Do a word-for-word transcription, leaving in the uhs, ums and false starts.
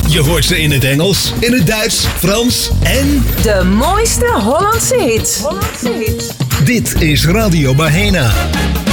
Je hoort ze in het Engels, in het Duits, Frans en... De mooiste Hollandse hits. Hollandse hits. Dit is Radio Bahena.